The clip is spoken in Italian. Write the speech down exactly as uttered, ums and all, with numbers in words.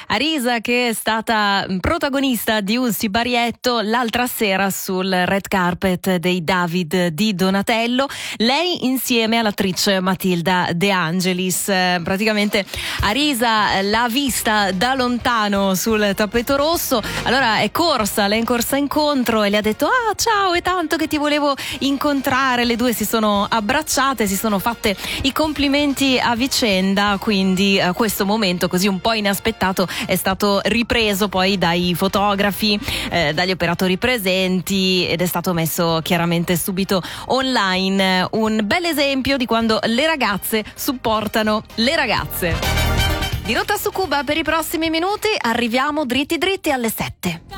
Arisa, che è stata protagonista di un sibarietto l'altra sera sul red carpet dei David di Donatello, lei insieme all'attrice Matilda De Angelis. Praticamente Arisa l'ha vista da lontano sul tappeto rosso, allora è corsa, lei è corsa incontro e le ha detto: ah, ciao, è tanto che ti volevo incontrare. Le due si sono abbracciate, si sono fatte i complimenti a vicenda, quindi eh, questo momento così un po' inaspettato è stato ripreso poi dai fotografi, eh, dagli operatori presenti, ed è stato messo chiaramente subito online. Un bel esempio di quando le ragazze supportano le ragazze. Di Rotta su Cuba per i prossimi minuti, arriviamo dritti dritti alle sette.